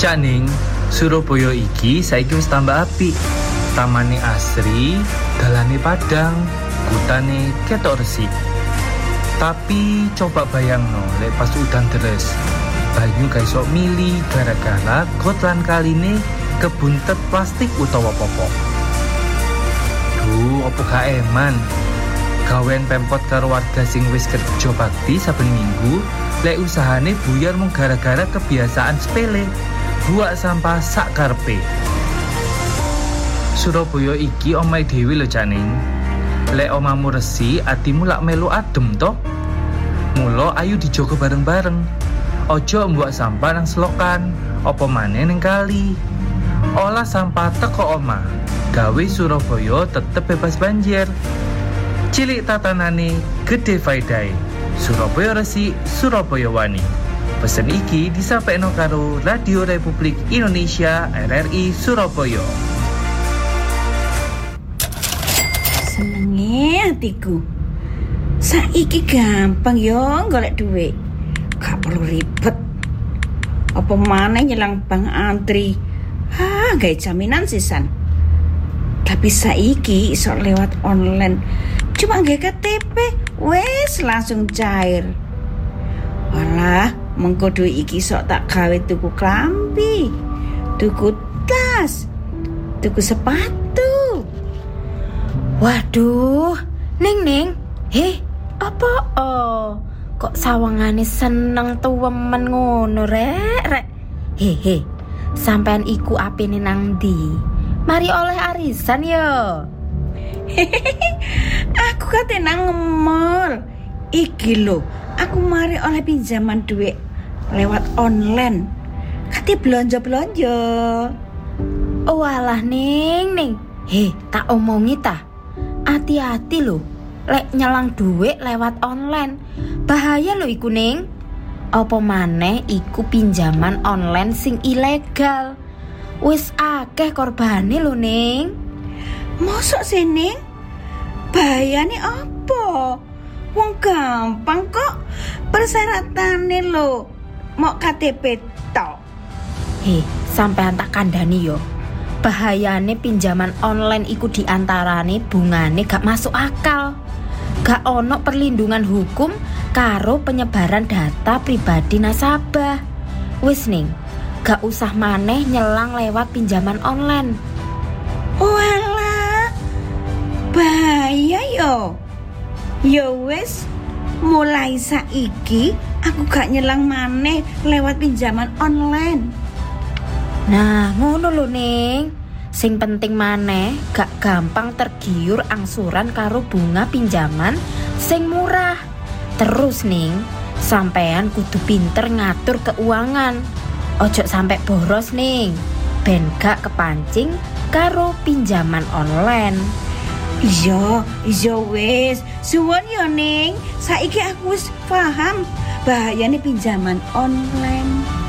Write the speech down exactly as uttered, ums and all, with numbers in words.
Cak Ning, Surabaya iki saiki wis tambah apik. Tamane asri, dalane padang, kutane ketok resik. Tapi coba bayangno lek pas udan deres, banyu gak iso mili gara-gara got lan kaline kebuntet plastik utawa popok. Duh, opo gak eman? Gawean Pemkot karo warga sing wis kerja bakti saben minggu, lek usahane buyar mung gara-gara kebiasaan sepele, buak sampah sak karepe. Surabaya iki omahe dhewe lho Cak Ning. Lek omamu resi, atimu lak melu adem toh. Mula ayo dijogo bareng-bareng. Ojo mbuak sampah nang selokan, apa maneh ning kali. Olah sampah teko omah, gawe Surabaya tetep bebas banjir. Cilik tatanane, gede faedahe. Surabaya Resik, Surabaya Wani. Pesen iki disampaikan karo Radio Republik Indonesia R R I Surabaya. Senenge hatiku. Saiki gampang yo golek duit. Gak perlu ribet. Apa maneh nyelang bank antri. Ah, gawe jaminan sisan. Tapi saiki iso lewat online. Cuma gawe K T P, wes langsung cair. Walah, mengko duit iki sok tak gawe tuku klambi, tuku tas, tuku sepatu. Waduh, Ning Ning, heh, apa oh? Kok sawangane seneng tuwemen ngono rek rek. Hehe, sampean iku apene nang ndi? Mari oleh arisan yo. Aku kate nang mall. Iki lho, aku mari oleh pinjaman duit lewat online. Kate blonjo-blonjo. Oh alah Ning Ning. He, tak omongi ta. Hati-hati lho. Lek nyelang duit lewat online. Bahaya lho iku Ning. Apa maneh iku pinjaman online sing ilegal. Wis akeh korbane lho Ning. Mosok sih Ning? Bahayane apa? Wong gampang kok. Persyaratannya lho mau K T P tok. Heh, sampean tak kandhani yo. Bahayane pinjaman online iku diantarane bungane gak masuk akal. Gak ono perlindungan hukum karo penyebaran data pribadi nasabah. Wis Ning, gak usah maneh nyelang lewat pinjaman online. Walah, bahaya yo. Yo wis, mulai saiki aku gak nyelang maneh lewat pinjaman online. Nah, ngono lho Ning. Sing penting maneh gak gampang tergiur angsuran karo bunga pinjaman sing murah. Terus Ning, sampean kudu pinter ngatur keuangan. Ojo sampe boros Ning, ben gak kepancing karo pinjaman online. Iya, iya wis. Suwun yo Ning, saiki aku wis paham bahayane pinjaman online.